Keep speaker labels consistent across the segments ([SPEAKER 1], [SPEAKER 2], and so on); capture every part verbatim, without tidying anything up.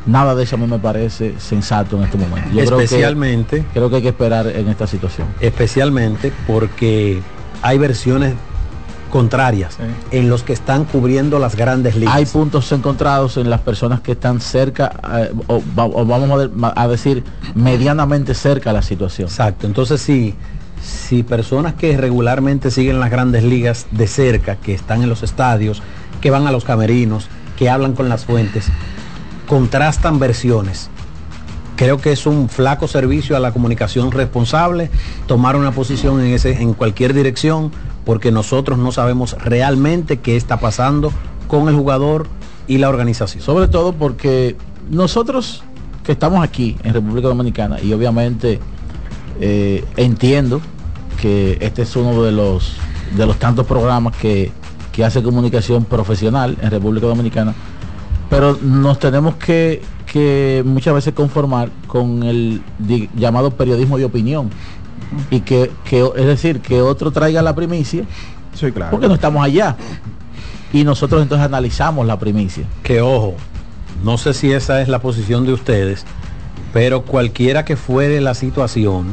[SPEAKER 1] nada de eso a mí me parece sensato en este momento. Yo
[SPEAKER 2] especialmente
[SPEAKER 1] creo que, creo que hay que esperar en esta situación.
[SPEAKER 2] Especialmente porque hay versiones contrarias sí. en los que están cubriendo las grandes ligas.
[SPEAKER 1] Hay puntos encontrados en las personas que están cerca, eh, o, o vamos a, de, a decir, medianamente cerca a la situación.
[SPEAKER 2] Exacto. Entonces, si, si personas que regularmente siguen las grandes ligas de cerca, que están en los estadios, que van a los camerinos, que hablan con las fuentes, contrastan versiones, creo que es un flaco servicio a la comunicación responsable tomar una posición en, ese, en cualquier dirección, porque nosotros no sabemos realmente qué está pasando con el jugador y la organización.
[SPEAKER 1] Sobre todo porque nosotros que estamos aquí en República Dominicana, y obviamente eh, entiendo que este es uno de los de los tantos programas que, que hace comunicación profesional en República Dominicana, pero nos tenemos que, que muchas veces conformar con el di, llamado periodismo de opinión. Y que, que es decir, que otro traiga la primicia,
[SPEAKER 3] sí, claro,
[SPEAKER 1] porque no estamos allá y nosotros entonces analizamos la primicia.
[SPEAKER 2] Que ojo, no sé si esa es la posición de ustedes, pero cualquiera que fuere la situación,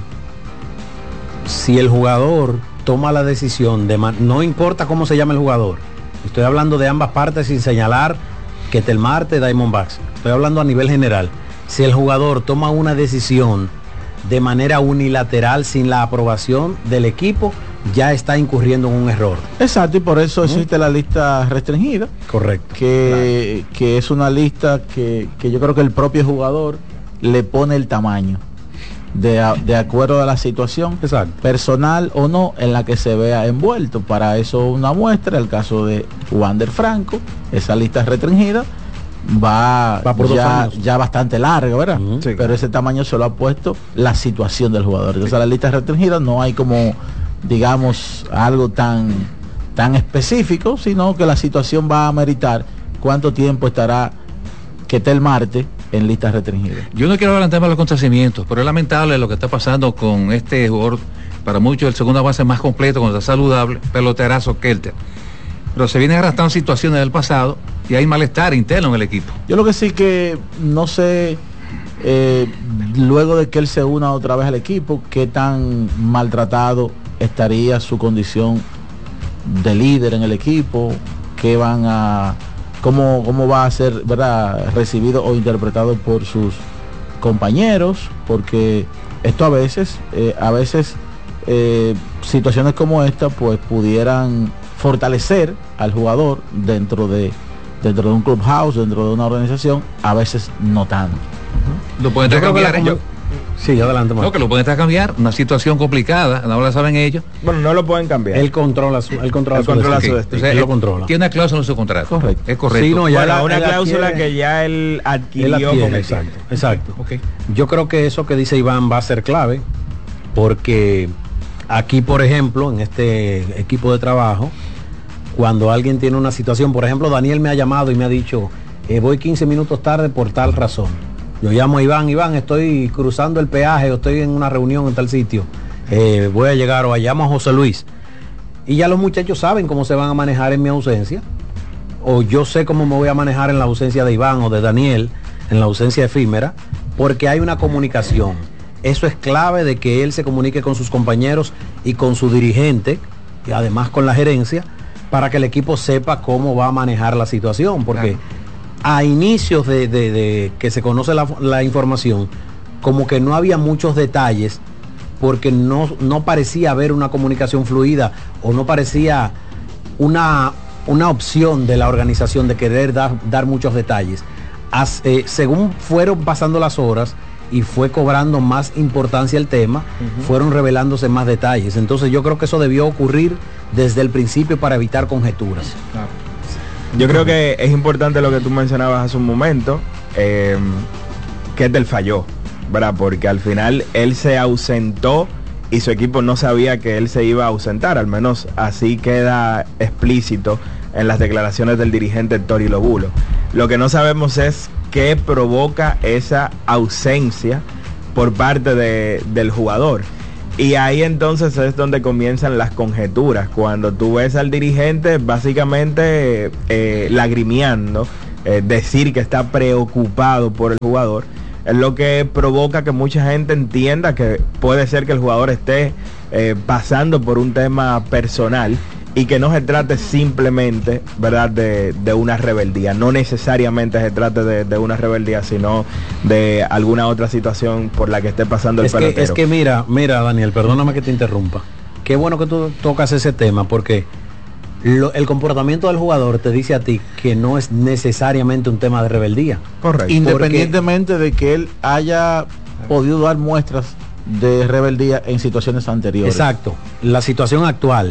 [SPEAKER 2] si el jugador toma la decisión de man- no importa cómo se llame el jugador, estoy hablando de ambas partes sin señalar que Telmarte, Diamondbacks, estoy hablando a nivel general, si el jugador toma una decisión de manera unilateral sin la aprobación del equipo, ya está incurriendo en un error.
[SPEAKER 1] Exacto, y por eso existe ¿Mm? la lista restringida.
[SPEAKER 2] Correcto.
[SPEAKER 1] Que, claro. que es una lista que, que yo creo que el propio jugador le pone el tamaño de, de acuerdo a la situación Exacto. personal o no en la que se vea envuelto. Para eso una muestra, el caso de Wander Franco, esa lista restringida va, va por ya, ya bastante larga, ¿verdad? Uh-huh. Sí, pero claro. ese tamaño se lo ha puesto la situación del jugador. Entonces, sí. a la lista restringida no hay como, digamos, algo tan, tan específico, sino que la situación va a meritar cuánto tiempo estará Ketel Marte en lista restringida.
[SPEAKER 4] Yo no quiero adelantarme a los acontecimientos, pero es lamentable lo que está pasando con este jugador, para muchos el segundo base más completo, cuando está saludable, peloterazo Kelter. Pero se vienen arrastrando situaciones del pasado y hay malestar interno en el equipo.
[SPEAKER 1] Yo lo que sí que no sé, eh, luego de que él se una otra vez al equipo, qué tan maltratado estaría su condición de líder en el equipo, qué van a, cómo, cómo va a ser, ¿verdad?, recibido o interpretado por sus compañeros, porque esto a veces, eh, a veces eh, situaciones como esta, pues pudieran fortalecer al jugador dentro de dentro de un clubhouse, dentro de una organización, a veces no tanto.
[SPEAKER 4] Lo pueden estar cambiar ellos.
[SPEAKER 2] Sí, adelante.
[SPEAKER 4] No, que lo pueden estar cambiar, una situación complicada, no la saben ellos.
[SPEAKER 3] Bueno, no lo pueden cambiar.
[SPEAKER 2] Él controla su, él controla
[SPEAKER 3] él
[SPEAKER 2] su
[SPEAKER 3] controla
[SPEAKER 2] destino.
[SPEAKER 3] su destino.
[SPEAKER 4] O sea,
[SPEAKER 3] él
[SPEAKER 4] él
[SPEAKER 3] lo controla.
[SPEAKER 4] Tiene una cláusula en su contrato.
[SPEAKER 1] Correcto.
[SPEAKER 4] Es correcto.
[SPEAKER 2] Sí, no, ya
[SPEAKER 3] bueno,
[SPEAKER 2] la,
[SPEAKER 3] una
[SPEAKER 2] él
[SPEAKER 3] cláusula
[SPEAKER 2] adquiere,
[SPEAKER 3] que ya él adquirió
[SPEAKER 2] él adquiere,
[SPEAKER 3] con el
[SPEAKER 2] exacto,
[SPEAKER 3] tiempo.
[SPEAKER 2] Exacto.
[SPEAKER 4] Okay.
[SPEAKER 2] Yo creo que eso que dice Iván va a ser clave, porque aquí, por ejemplo, en este equipo de trabajo, cuando alguien tiene una situación, por ejemplo, Daniel me ha llamado y me ha dicho, eh, voy quince minutos tarde por tal razón. Yo llamo a Iván, Iván, estoy cruzando el peaje o estoy en una reunión en tal sitio, eh, voy a llegar, o llamo a José Luis. Y ya los muchachos saben cómo se van a manejar en mi ausencia, o yo sé cómo me voy a manejar en la ausencia de Iván o de Daniel, en la ausencia efímera, porque hay una comunicación. Eso es clave, de que él se comunique con sus compañeros y con su dirigente, y además con la gerencia, para que el equipo sepa cómo va a manejar la situación, porque claro, a inicios de, de, de que se conoce la, la información, como que no había muchos detalles, porque no, no parecía haber una comunicación fluida, o no parecía una, una opción de la organización de querer dar, dar muchos detalles. As, eh, según fueron pasando las horas y fue cobrando más importancia el tema, uh-huh, fueron revelándose más detalles. Entonces yo creo que eso debió ocurrir desde el principio para evitar conjeturas.
[SPEAKER 3] Claro. Yo creo que es importante lo que tú mencionabas hace un momento, eh, que Ketel falló, ¿verdad? Porque al final él se ausentó y su equipo no sabía que él se iba a ausentar, al menos así queda explícito en las declaraciones del dirigente Tori Lobulo. Lo que no sabemos es qué provoca esa ausencia por parte de, del jugador. Y ahí entonces es donde comienzan las conjeturas, cuando tú ves al dirigente básicamente eh, lagrimeando eh, decir que está preocupado por el jugador, es lo que provoca que mucha gente entienda que puede ser que el jugador esté eh, pasando por un tema personal y que no se trate simplemente, ¿verdad?, de, de una rebeldía. No necesariamente se trate de, de una rebeldía, sino de alguna otra situación por la que esté pasando el
[SPEAKER 2] es
[SPEAKER 3] pelotero.
[SPEAKER 2] Que, es que mira, mira, Daniel, perdóname que te interrumpa. Qué bueno que tú tocas ese tema, porque lo, el comportamiento del jugador te dice a ti que no es necesariamente un tema de rebeldía.
[SPEAKER 3] Correcto.
[SPEAKER 1] Independientemente porque, de que él haya podido dar muestras de rebeldía en situaciones anteriores.
[SPEAKER 2] Exacto. La situación actual